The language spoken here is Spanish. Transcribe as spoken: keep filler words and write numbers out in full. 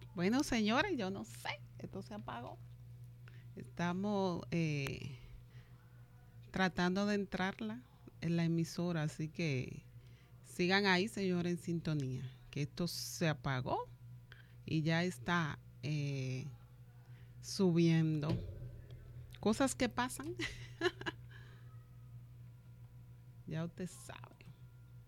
Bueno, señores, yo no sé, esto se apagó. Estamos eh, tratando de entrarla en la emisora, así que sigan ahí, señores, en sintonía, que esto se apagó y ya está eh, subiendo. Cosas que pasan, ya usted sabe.